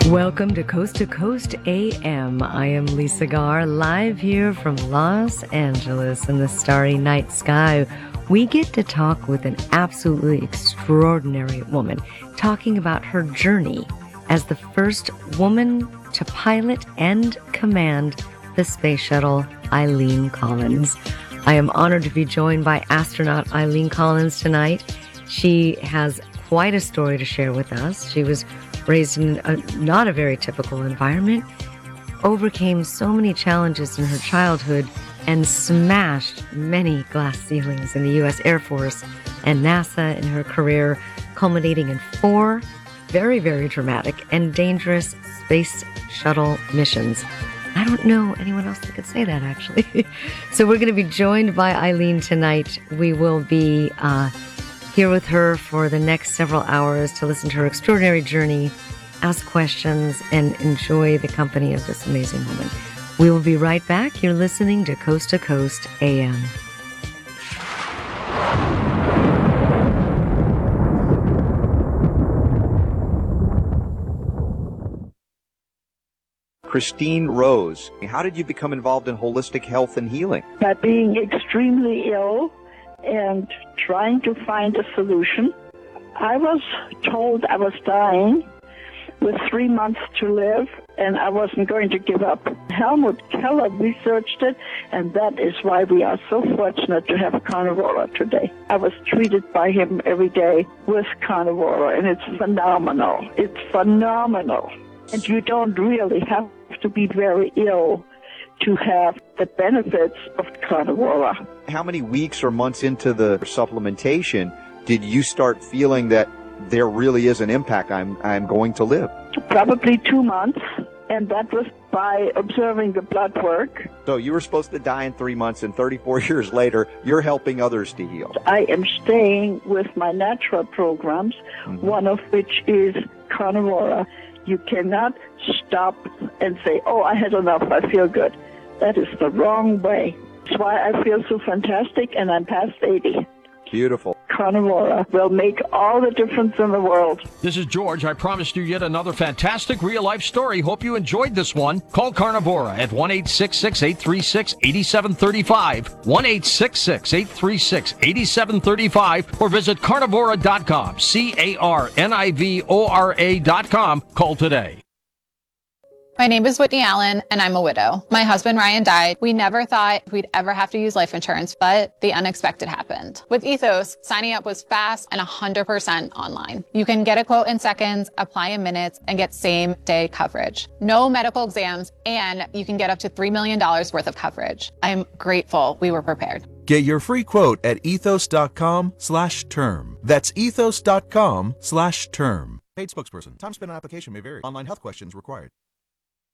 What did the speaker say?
Welcome to Coast AM. I am Lisa Garr, live here from Los Angeles in the starry night sky. We get to talk with an absolutely extraordinary woman, talking about her journey as the first woman to pilot and command the space shuttle, Eileen Collins. I am honored to be joined by astronaut Eileen Collins tonight. She has quite a story to share with us. She was raised in not a very typical environment, overcame so many challenges in her childhood, and smashed many glass ceilings in the U.S. Air Force and NASA in her career, culminating in 4 very, very dramatic and dangerous space shuttle missions. I don't know anyone else that could say that, actually. So we're going to be joined by Eileen tonight. We will be here with her for the next several hours to listen to her extraordinary journey, ask questions, and enjoy the company of this amazing woman. We will be right back. You're listening to Coast AM. Christine Rose, how did you become involved in holistic health and healing? By being extremely ill and trying to find a solution. I was told I was dying with 3 months to live, and I wasn't going to give up. Helmut Keller researched it, and that is why we are so fortunate to have Carnivora today. I was treated by him every day with Carnivora, and it's phenomenal. It's phenomenal. And you don't really have to be very ill to have the benefits of Carnivora. How many weeks or months into the supplementation did you start feeling that there really is an impact? I'm going to live? Probably 2 months, and that was by observing the blood work. So you were supposed to die in 3 months, and 34 years later, you're helping others to heal. I am staying with my natural programs, one of which is Carnivora. You cannot stop and say, oh, I had enough, I feel good. That is the wrong way. That's why I feel so fantastic, and I'm past 80. Beautiful. Carnivora will make all the difference in the world. This is George. I promised you yet another fantastic real-life story. Hope you enjoyed this one. Call Carnivora at 1-866-836-8735, 1-866-836-8735, or visit carnivora.com, carnivora.com. Call today. My name is Whitney Allen, and I'm a widow. My husband, Ryan, died. We never thought we'd ever have to use life insurance, but the unexpected happened. With Ethos, signing up was fast and 100% online. You can get a quote in seconds, apply in minutes, and get same-day coverage. No medical exams, and you can get up to $3 million worth of coverage. I'm grateful we were prepared. Get your free quote at ethos.com/term. That's ethos.com/term. Paid spokesperson. Time spent on application may vary. Online health questions required.